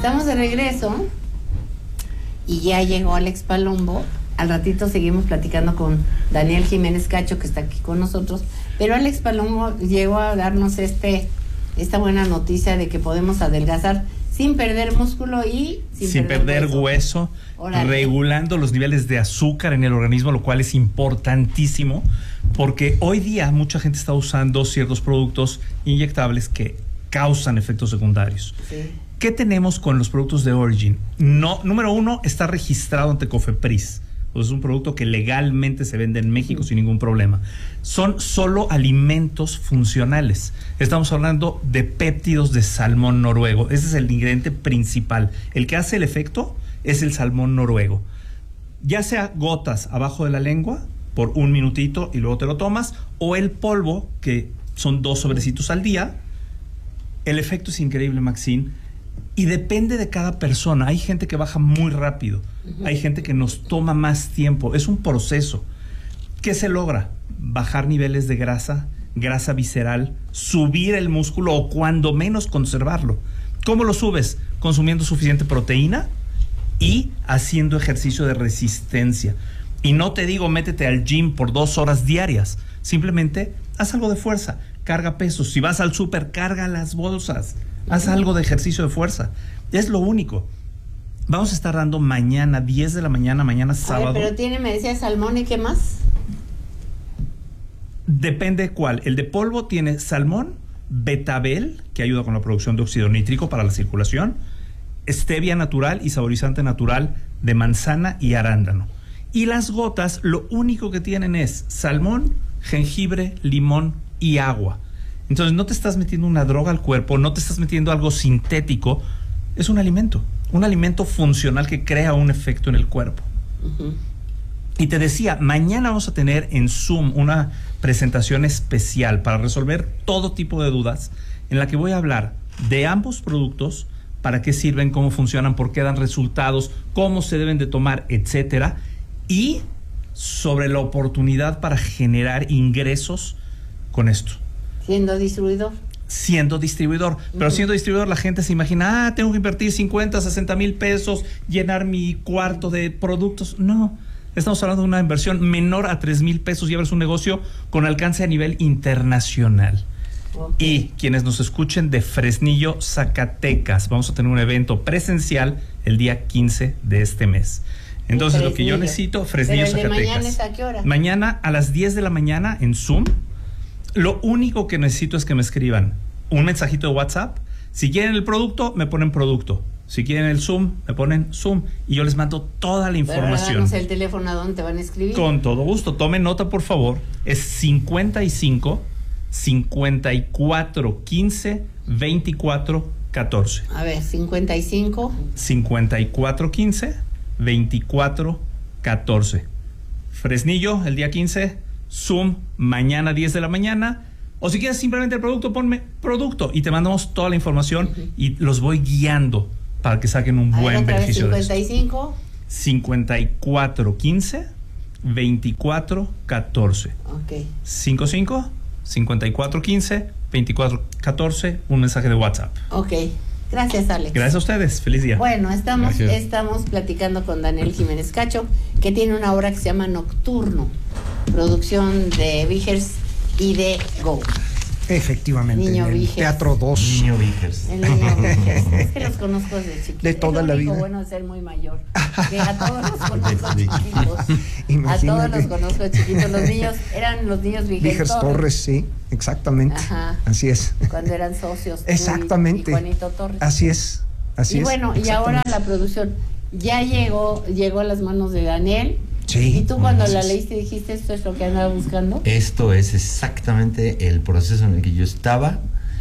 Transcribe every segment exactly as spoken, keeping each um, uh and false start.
Estamos de regreso y ya llegó Alex Palombo. Al ratito seguimos platicando con Daniel Jiménez Cacho, que está aquí con nosotros. Pero Alex Palombo llegó a darnos este esta buena noticia de que podemos adelgazar sin perder músculo y sin, sin perder, perder hueso, hueso regulando los niveles de azúcar en el organismo, lo cual es importantísimo, porque hoy día mucha gente está usando ciertos productos inyectables que causan efectos secundarios. Sí. ¿Qué tenemos con los productos de Origin? No, número uno, está registrado ante Cofepris. Pues es un producto que legalmente se vende en México, sí, sin ningún problema. Son solo alimentos funcionales. Estamos hablando de péptidos de salmón noruego. Ese es el ingrediente principal. El que hace el efecto es el salmón noruego. Ya sea gotas abajo de la lengua por un minutito y luego te lo tomas, o el polvo, que son dos sobrecitos al día. El efecto es increíble, Maxine. Y depende de cada persona. Hay gente que baja muy rápido. Uh-huh. Hay gente que nos toma más tiempo. Es un proceso. ¿Qué se logra? Bajar niveles de grasa, grasa visceral, subir el músculo o cuando menos conservarlo. ¿Cómo lo subes? Consumiendo suficiente proteína y haciendo ejercicio de resistencia. Y no te digo métete al gym por dos horas diarias. Simplemente haz algo de fuerza. Carga pesos. Si vas al súper, carga las bolsas. Haz algo de ejercicio de fuerza. Es lo único. Vamos a estar dando mañana, diez de la mañana, mañana sábado. A ver, pero tiene, me decía, salmón y qué más. Depende cuál. El de polvo tiene salmón, betabel, que ayuda con la producción de óxido nítrico para la circulación, stevia natural y saborizante natural de manzana y arándano. Y las gotas, lo único que tienen es salmón, jengibre, limón y agua. Entonces no te estás metiendo una droga al cuerpo, no te estás metiendo algo sintético, es un alimento, un alimento funcional que crea un efecto en el cuerpo. Uh-huh. Y te decía, mañana vamos a tener en Zoom una presentación especial para resolver todo tipo de dudas, en la que voy a hablar de ambos productos, para qué sirven, cómo funcionan, por qué dan resultados, cómo se deben de tomar, etcétera, y sobre la oportunidad para generar ingresos con esto. ¿Siendo distribuidor? Siendo distribuidor. Pero uh-huh. siendo distribuidor la gente se imagina, ah, tengo que invertir cincuenta, sesenta mil pesos, llenar mi cuarto de productos. No, estamos hablando de una inversión menor a tres mil pesos y abres un negocio con alcance a nivel internacional. Okay. Y quienes nos escuchen de Fresnillo, Zacatecas, vamos a tener un evento presencial el día quince de este mes. Entonces lo que yo necesito, Fresnillo, ¿Pero el Zacatecas. de mañana es a qué hora? Mañana a las diez de la mañana en Zoom. Lo único que necesito es que me escriban un mensajito de WhatsApp. Si quieren el producto, me ponen producto. Si quieren el Zoom, me ponen Zoom. Y yo les mando toda la información. Pero el teléfono a dónde te van a escribir. Con todo gusto. Tomen nota, por favor. Es cincuenta y cinco, cincuenta y cuatro, quince, veinticuatro, catorce. A ver, cincuenta y cinco. cincuenta y cuatro, quince, veinticuatro, catorce. Fresnillo, el día quince. Zoom, mañana diez de la mañana. O si quieres simplemente el producto, ponme producto y te mandamos toda la información. Uh-huh. Y los voy guiando para que saquen un a buen ver, beneficio de esto. cincuenta y cinco. cincuenta y cuatro, quince, veinticuatro, catorce. Ok. cincuenta y cinco, cincuenta y cuatro, quince, veinticuatro, catorce. Un mensaje de WhatsApp. Ok. Gracias, Alex. Gracias a ustedes. Feliz día. Bueno, estamos, estamos platicando con Daniel Jiménez Cacho, que tiene una obra que se llama Nocturno, producción de Vigers y de Go. Efectivamente. Niño en el Vigers. Teatro dos. Niño Vigers. El Niño Vigers. Es que los conozco desde chiquitos. De toda es lo la único vida. bueno de ser muy mayor. Que a todos los conozco chiquitos. Imagínate. A todos los conozco chiquitos. Los niños, eran los niños Vigers, Vigers Torres. Torres, sí, exactamente. Ajá. Así es. Cuando eran socios. Exactamente. Y Juanito Torres. Así es. Así y es. bueno, y ahora la producción ya llegó, llegó a las manos de Daniel. Sí. ¿Y tú cuando la leíste dijiste esto es lo que andaba buscando? Esto es exactamente el proceso en el que yo estaba,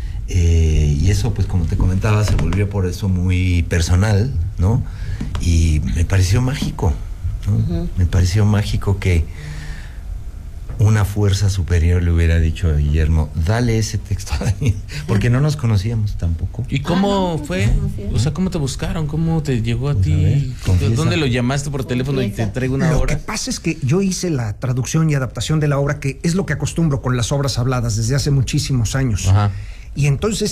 eh, y eso, pues como te comentaba, se volvió por eso muy personal, ¿no? Y me pareció mágico, ¿no? Uh-huh. Me pareció mágico que una fuerza superior le hubiera dicho a Guillermo, dale ese texto a Daniel, porque no nos conocíamos tampoco. ¿Y cómo ah, no, fue? O sea, ¿cómo te buscaron? ¿Cómo te llegó a pues ti? A ver, ¿dónde lo llamaste por teléfono confiesa. Y te traigo una lo hora? Lo que pasa es que yo hice la traducción y adaptación de la obra, que es lo que acostumbro con las obras habladas desde hace muchísimos años. Ajá. Y entonces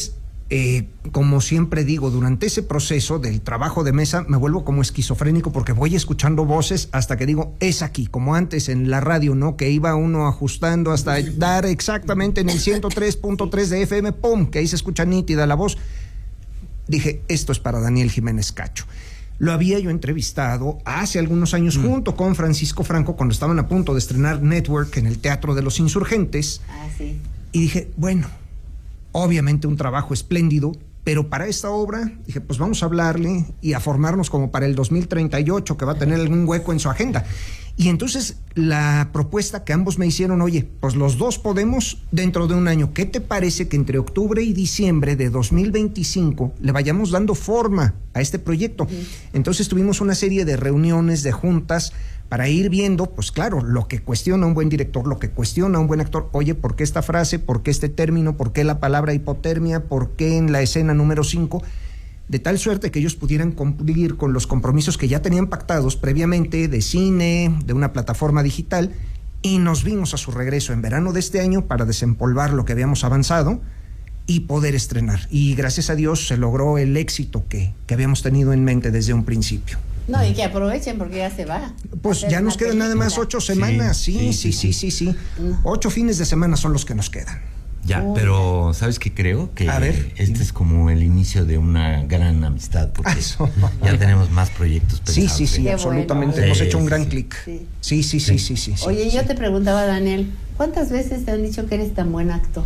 eh, como siempre digo, durante ese proceso del trabajo de mesa me vuelvo como esquizofrénico porque voy escuchando voces hasta que digo, es aquí, como antes en la radio, ¿no? Que iba uno ajustando hasta dar exactamente en el ciento tres punto tres de F M, ¡pum!, que ahí se escucha nítida la voz. Dije, esto es para Daniel Jiménez Cacho. Lo había yo entrevistado hace algunos años mm. junto con Francisco Franco cuando estaban a punto de estrenar Network en el Teatro de los Insurgentes. Ah, sí. Y dije, bueno, obviamente un trabajo espléndido, pero para esta obra dije, pues vamos a hablarle y a formarnos como para el dos mil treinta y ocho, que va a tener algún hueco en su agenda. Y entonces la propuesta que ambos me hicieron, oye, pues los dos podemos dentro de un año. ¿Qué te parece que entre octubre y diciembre de dos mil veinticinco le vayamos dando forma a este proyecto? Sí. Entonces tuvimos una serie de reuniones, de juntas, para ir viendo, pues claro, lo que cuestiona un buen director, lo que cuestiona un buen actor. Oye, ¿por qué esta frase? ¿Por qué este término? ¿Por qué la palabra hipotermia? ¿Por qué en la escena número cinco? De tal suerte que ellos pudieran cumplir con los compromisos que ya tenían pactados previamente de cine, de una plataforma digital, y nos vimos a su regreso en verano de este año para desempolvar lo que habíamos avanzado y poder estrenar. Y gracias a Dios se logró el éxito que, que habíamos tenido en mente desde un principio. No, y que aprovechen porque ya se va. Pues ya nos quedan nada más ocho semanas. Sí, sí, sí, sí, sí, sí. No. Ocho fines de semana son los que nos quedan. Ya, oh, pero ¿sabes qué creo? Que a ver, este es como el inicio de una gran amistad, porque Eso. ya tenemos más proyectos pensados. Sí, sí, sí, Qué absolutamente. Bueno. Hemos Sí, hecho un sí, gran sí. clic. Sí. Sí, sí, sí, sí, sí, sí. Oye, sí, yo sí. te preguntaba, Daniel, ¿cuántas veces te han dicho que eres tan buen actor?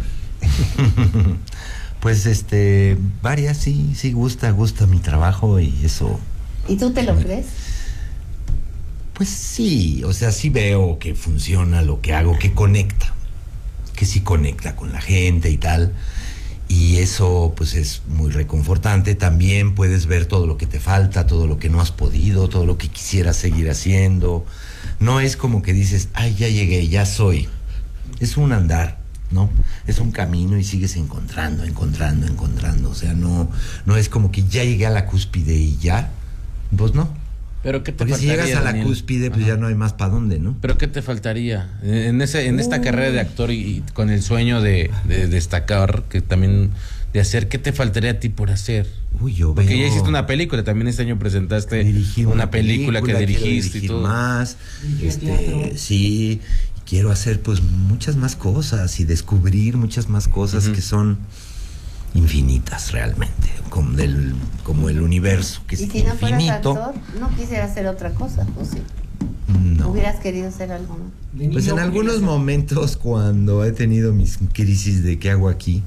Pues este, varias, sí, sí, gusta, gusta mi trabajo y eso. ¿Y tú te lo crees? Pues sí, o sea, sí veo que funciona lo que hago, que conecta, que sí conecta con la gente y tal, y eso pues es muy reconfortante. También puedes ver todo lo que te falta, todo lo que no has podido, todo lo que quisieras seguir haciendo. No es como que dices, ay, ya llegué, ya soy. Es un andar, ¿no? Es un camino y sigues encontrando, encontrando, encontrando. O sea, no, no es como que ya llegué a la cúspide y ya, pues no. Pero ¿qué te Porque si faltaría, llegas a la Daniel? cúspide, pues Ajá. ya no hay más para dónde, ¿no? Pero ¿qué te faltaría en ese en esta uh. carrera de actor y, y con el sueño de, de destacar, que también de hacer, qué te faltaría a ti por hacer? Uy, yo Porque veo... ya hiciste una película, también este año presentaste Dirigí una, una película, película que dirigiste quiero y todo. Más, este, sí, quiero hacer pues muchas más cosas y descubrir muchas más cosas uh-huh. que son infinitas realmente, como del como el universo que es ¿Y si no fueras infinito. actor, no quisieras hacer otra cosa, o sí? No. ¿Hubieras querido hacer algo más? Pues en algunos momentos cuando he tenido mis crisis de qué hago aquí,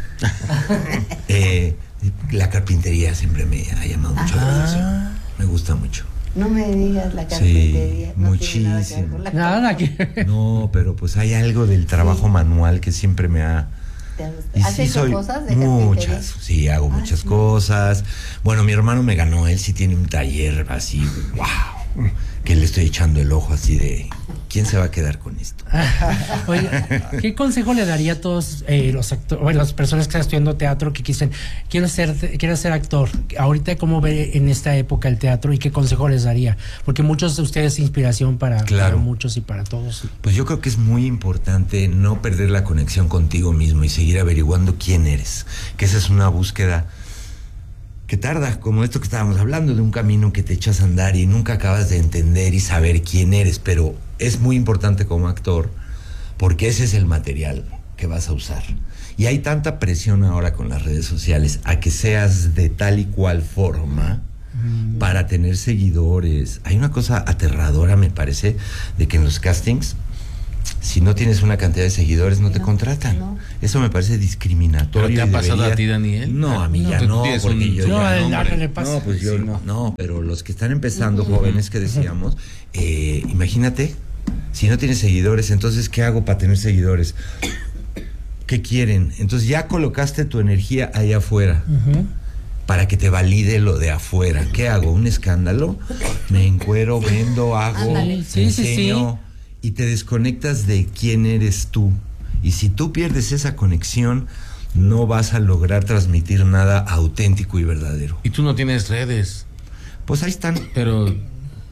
eh, la carpintería siempre me ha llamado mucho la atención. Me gusta mucho. No me digas la carpintería. Sí, no muchísimo. Tiene nada que ver con la Nada que... No, pero pues hay algo del trabajo Sí. manual que siempre me ha... ¿Has Y sí hecho soy cosas de muchas, carpintería? sí, hago Ah, muchas sí. cosas. Bueno, mi hermano me ganó, él sí tiene un taller así, wow, que le estoy echando el ojo así de, ¿quién se va a quedar con esto? Oye, ¿qué consejo le daría a todos eh, los actores, bueno, las personas que están estudiando teatro que dicen, quiero ser, quiero ser actor? Ahorita, ¿cómo ve en esta época el teatro y qué consejo les daría? Porque muchos de ustedes es inspiración para, Claro. para muchos y para todos. Pues yo creo que es muy importante no perder la conexión contigo mismo y seguir averiguando quién eres, que esa es una búsqueda que tarda, como esto que estábamos hablando, de un camino que te echas a andar y nunca acabas de entender y saber quién eres, pero es muy importante como actor porque ese es el material que vas a usar. Y hay tanta presión ahora con las redes sociales a que seas de tal y cual forma mm. para tener seguidores. Hay una cosa aterradora, me parece, de que en los castings, si no tienes una cantidad de seguidores, no, no te contratan. No. Eso me parece discriminatorio. ¿Pero te ha pasado debería... a ti, Daniel? No, a mí no, ya no, porque un... yo no, ya no, no, no, le pasa. no, pues yo sí, no. no, pero los que están empezando, uh-huh. jóvenes que decíamos, eh, imagínate, si no tienes seguidores, entonces ¿qué hago para tener seguidores? ¿Qué quieren? Entonces ya colocaste tu energía allá afuera. Uh-huh. Para que te valide lo de afuera. ¿Qué hago? ¿Un escándalo? Me encuero, vendo, hago, sí, enseño, sí, sí. y te desconectas de quién eres tú. Y si tú pierdes esa conexión, no vas a lograr transmitir nada auténtico y verdadero. Y tú no tienes redes. Pues ahí están. Pero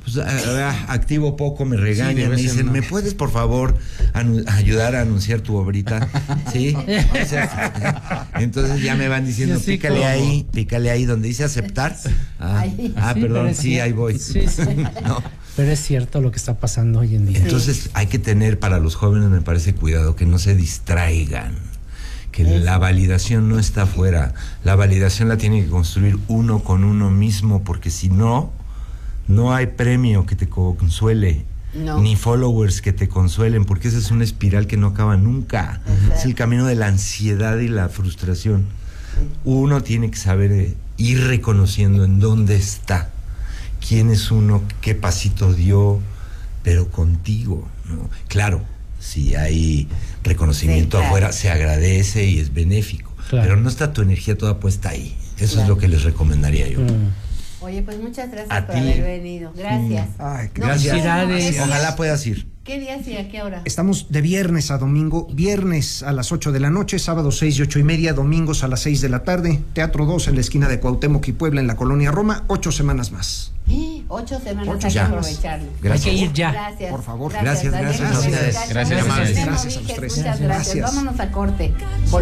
pues a- a- activo poco, me regañan, de me vez en dicen, cuando. ¿me puedes por favor anu- ayudar a anunciar tu obrita? Sí. O sea, entonces ya me van diciendo, Yo sí, pícale ¿cómo? ahí, pícale ahí donde dice aceptar. Ah, Ay. ah, Sí, perdón, pero es sí, cierto. ahí voy. Sí, sí. No. Pero es cierto lo que está pasando hoy en día. Entonces hay que tener para los jóvenes, me parece, cuidado, que no se distraigan, que la validación no está afuera, la validación la tiene que construir uno con uno mismo, porque si no, no hay premio que te consuele, No. ni followers que te consuelen, porque esa es una espiral que no acaba nunca. Exacto. Es el camino de la ansiedad y la frustración. Uno tiene que saber eh, ir reconociendo en dónde está, quién es uno, qué pasito dio, pero contigo, ¿no? Claro, si hay reconocimiento Sí, claro. afuera, se agradece y es benéfico, Claro. pero no está tu energía toda puesta ahí. Eso Claro. es lo que les recomendaría yo. Mm. Oye, pues muchas gracias A por ti. haber venido. Gracias. Ay, No, Gracias. Felicidades. ¿qué Ojalá día- puedas ir. ¿Qué días y a qué hora? Estamos de viernes a domingo, viernes a las ocho de la noche, sábado seis y ocho y media, domingos a las seis de la tarde, Teatro dos en la esquina de Cuauhtémoc y Puebla en la colonia Roma, ocho semanas más. Sí, Ocho semanas Ocho hay que semanas. aprovecharlo. Gracias. Hay que ir ya. Gracias. Por favor. Gracias, Daniel gracias Jiménez a ustedes. Cacho. Gracias, amables. Gracias, Gracias a los tres. Muchas gracias. Gracias. Vámonos a corte.